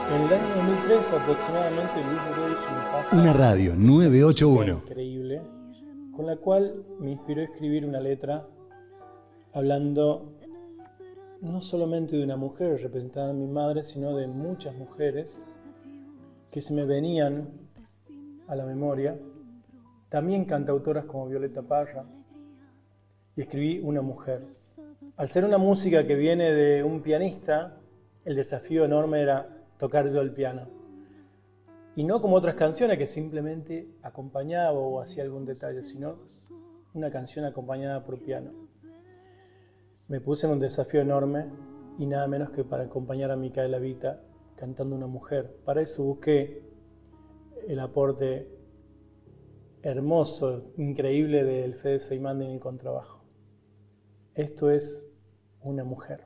En el año 2003 aproximadamente Luis Bujovic me pasa Una radio una 981. increíble, con la cual me inspiró a escribir una letra hablando no solamente de una mujer representada en mi madre, sino de muchas mujeres que se me venían a la memoria, también cantautoras como Violeta Parra, y escribí Una mujer. Al ser una música que viene de un pianista, el desafío enorme era tocar yo el piano. Y no como otras canciones que simplemente acompañaba o hacía algún detalle, sino una canción acompañada por piano. Me puse en un desafío enorme y nada menos que para acompañar a Micaela Vita cantando Una mujer. Para eso busqué el aporte hermoso, increíble del Fede Seimán en el contrabajo. Esto es Una mujer.